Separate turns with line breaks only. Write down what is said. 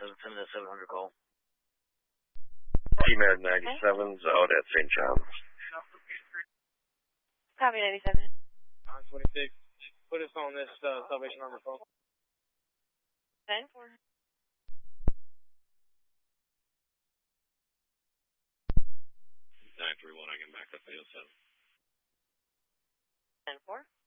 send a 700 call.
TMAD 97's out at St. John's.
Copy 97.
On 26. Put us on this Salvation Army phone.
10-4.
931, I can back up 807.
10-4.